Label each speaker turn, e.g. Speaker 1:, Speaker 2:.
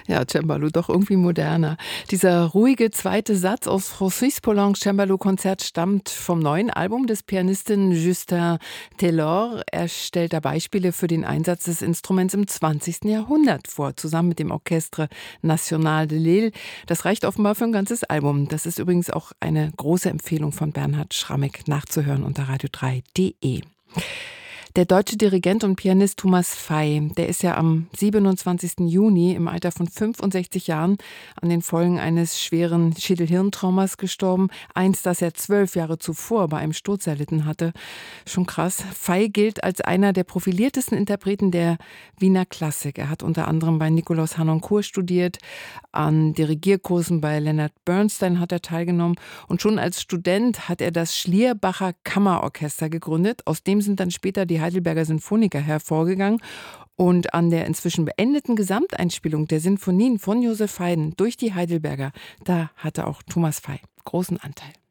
Speaker 1: Ja, Cembalo, doch irgendwie moderner. Dieser ruhige zweite Satz aus Francis Poulenc's Cembalo-Konzert stammt vom neuen Album des Pianisten Justin Taylor. Er stellt da Beispiele für den Einsatz des Instruments im 20. Jahrhundert vor, zusammen mit dem Orchestre National de Lille. Das reicht offenbar für ein ganzes Album. Das ist übrigens auch eine große Empfehlung von Bernhard Schrammeck nachzuhören unter radio3.de. Der deutsche Dirigent und Pianist Thomas Fey, der ist ja am 27. Juni im Alter von 65 Jahren an den Folgen eines schweren Schädelhirntraumas gestorben. Eins, das er 12 Jahre zuvor bei einem Sturz erlitten hatte. Schon krass. Fey gilt als einer der profiliertesten Interpreten der Wiener Klassik. Er hat unter anderem bei Nikolaus Harnoncourt studiert, an Dirigierkursen bei Leonard Bernstein hat er teilgenommen und schon als Student hat er das Schlierbacher Kammerorchester gegründet. Aus dem sind dann später die Heidelberger Sinfoniker hervorgegangen. Und an der inzwischen beendeten Gesamteinspielung der Sinfonien von Joseph Haydn durch die Heidelberger, da hatte auch Thomas Fey großen Anteil.